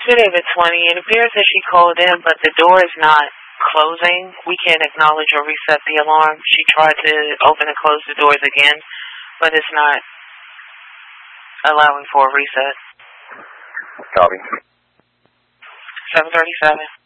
2 David 20. It appears that she called in, but the door is not closing. We can't acknowledge or reset the alarm. She tried to open and close the doors again, but it's not allowing for a reset. Copy. 737.